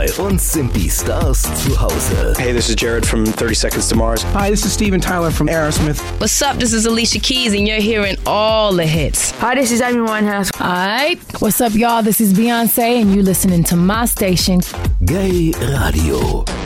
Bei uns sind die Stars zu Hause. Hey, this is Jared from 30 Seconds to Mars. Hi, this is Steven Tyler from Aerosmith. What's up? This is Alicia Keys, and you're hearing all the hits. Hi, this is Amy Winehouse. Alright, what's up, y'all? This is Beyonce, and you're listening to my station. Gay Radio.